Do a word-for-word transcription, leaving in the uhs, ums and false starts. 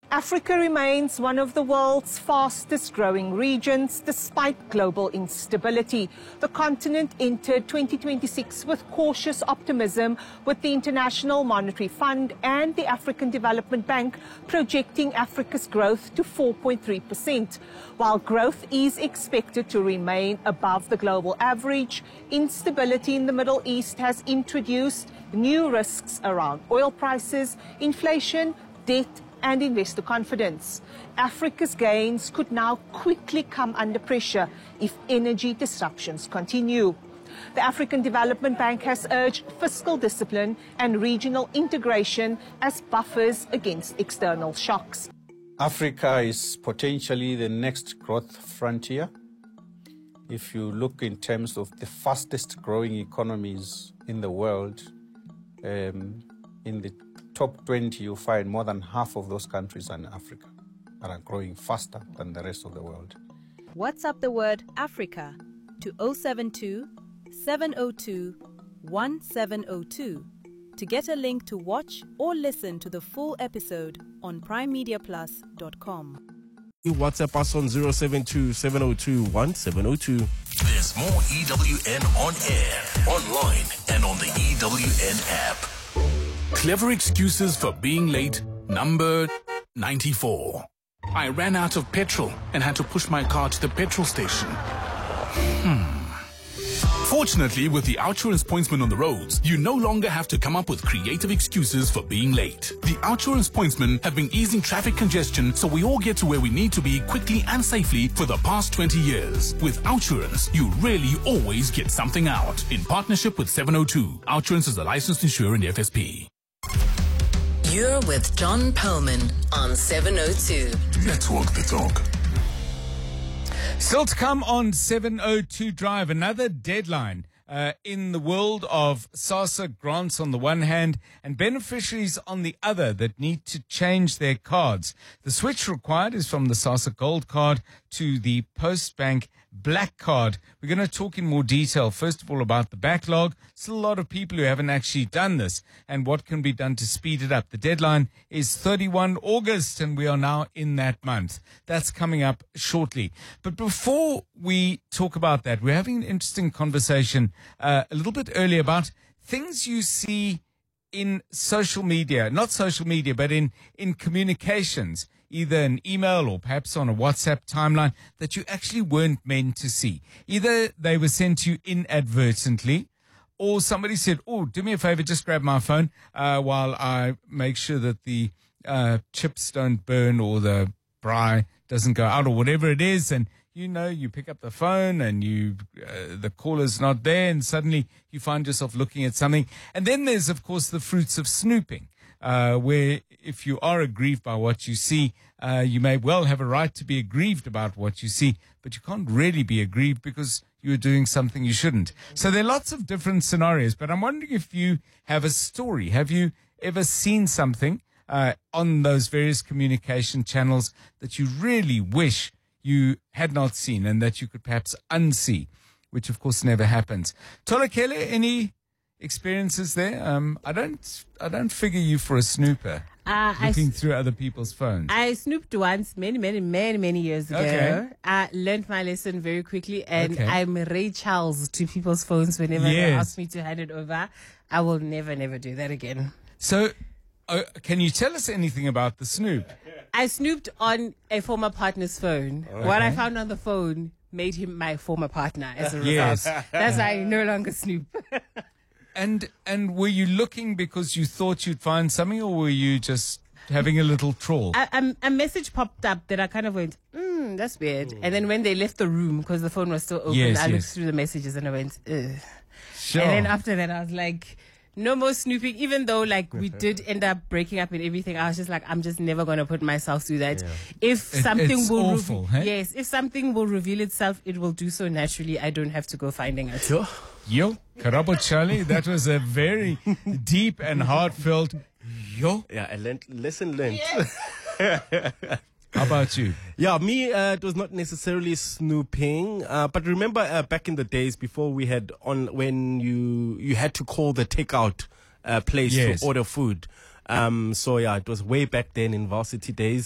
Africa remains one of the world's fastest growing regions despite global instability. The continent entered twenty twenty-six with cautious optimism, with the International Monetary Fund and the African Development Bank projecting Africa's growth to four point three percent. While growth is expected to remain above the global average, instability in the Middle East has introduced new risks around oil prices, inflation, debt, and investor confidence. Africa's gains could now quickly come under pressure if energy disruptions continue. The African Development Bank has urged fiscal discipline and regional integration as buffers against external shocks. Africa is potentially the next growth frontier. If you look in terms of the fastest growing economies in the world, um, in the top twenty, you find more than half of those countries are in Africa and are growing faster than the rest of the world. WhatsApp the word Africa to zero seven two, seven zero two, one seven zero two to get a link to watch or listen to the full episode on prime media plus dot com. WhatsApp us on zero seven two, seven zero two, one seven zero two. There's more E W N on air, online, and on the E W N app. Clever excuses for being late, number ninety-four. I ran out of petrol and had to push my car to the petrol station. Hmm. Fortunately, with the Outsurance Pointsman on the roads, you no longer have to come up with creative excuses for being late. The Outsurance Pointsmen have been easing traffic congestion so we all get to where we need to be quickly and safely for the past twenty years. With Outsurance, you really always get something out. In partnership with seven oh two, Outsurance is a licensed insurer in the F S P. You're with John Perlman on seven oh two. Let's walk the talk. Still to come on seven oh two Drive, another deadline uh, in the world of SASSA grants on the one hand and beneficiaries on the other that need to change their cards. The switch required is from the SASSA Gold card to the Postbank Black card. We're going to talk in more detail, first of all, about the backlog. Still a lot of people who haven't actually done this and what can be done to speed it up. The deadline is thirty-first of August and we are now in that month. That's coming up shortly. But before we talk about that, we're having an interesting conversation uh, a little bit earlier about things you see in social media, not social media, but in, in communications, either an email or perhaps on a WhatsApp timeline that you actually weren't meant to see. Either they were sent to you inadvertently, or somebody said, oh, do me a favor, just grab my phone uh, while I make sure that the uh, chips don't burn or the braai doesn't go out or whatever it is. And, you know, you pick up the phone and you uh, the caller's not there and suddenly you find yourself looking at something. And then there's, of course, the fruits of snooping. Uh, where if you are aggrieved by what you see, uh, you may well have a right to be aggrieved about what you see, but you can't really be aggrieved because you're doing something you shouldn't. So there are lots of different scenarios, but I'm wondering if you have a story. Have you ever seen something uh, on those various communication channels that you really wish you had not seen and that you could perhaps unsee, which of course never happens? Tolakele, any experiences there? Um, I don't, I don't figure you for a snooper. Uh, looking I, through other people's phones. I snooped once, many, many, many, many years ago. Okay. I learned my lesson very quickly, and okay. I'm Ray Charles to people's phones whenever yes. they ask me to hand it over. I will never, never do that again. So, uh, can you tell us anything about the snoop? I snooped on a former partner's phone. Okay. What I found on the phone made him my former partner as a result. Yes. That's why I no longer snoop. And and were you looking because you thought you'd find something, or were you just having a little trawl? A, a, a message popped up that I kind of went, hmm, that's weird. Mm. And then when they left the room, because the phone was still open, yes, I yes. looked through the messages and I went, ugh. Sure. And then after that, I was like, no more snooping. Even though, like, we did end up breaking up and everything, I was just like, I'm just never going to put myself through that. Yeah. If it, something it's will awful, reveal, hey? yes, if something will reveal itself, it will do so naturally. I don't have to go finding it. Yo, yo, Karabo Charlie, that was a very deep and heartfelt yo. Yeah, I learned, lesson learned. Yes. How about you? Yeah, me, uh, it was not necessarily snooping, uh, but remember uh, back in the days before we had on, when you, you had to call the takeout uh, place yes. to order food. Um, so yeah, it was way back then in varsity days.